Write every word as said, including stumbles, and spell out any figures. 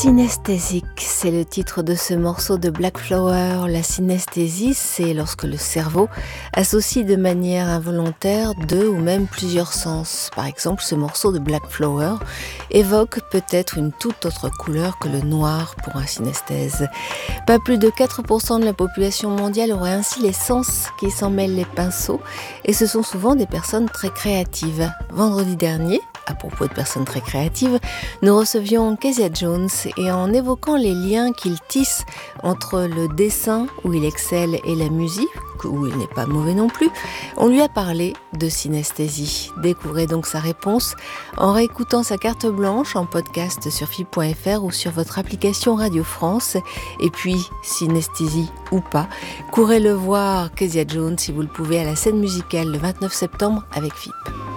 Synesthésique, c'est le titre de ce morceau de Black Flower. La synesthésie, c'est lorsque le cerveau associe de manière involontaire deux ou même plusieurs sens. Par exemple, ce morceau de Black Flower évoque peut-être une toute autre couleur que le noir pour un synesthèse. Pas plus de quatre pour cent de la population mondiale aurait ainsi les sens qui s'en mêlent les pinceaux, et ce sont souvent des personnes très créatives. Vendredi dernier, à propos de personnes très créatives, nous recevions Kezia Jones et en évoquant les liens qu'il tisse entre le dessin, où il excelle, et la musique, où il n'est pas mauvais non plus, on lui a parlé de synesthésie. Découvrez donc sa réponse en réécoutant sa carte blanche en podcast sur F I B point F R ou sur votre application Radio France. Et puis, synesthésie ou pas, courez le voir, Kezia Jones, si vous le pouvez, à la scène musicale le vingt-neuf septembre avec F I B.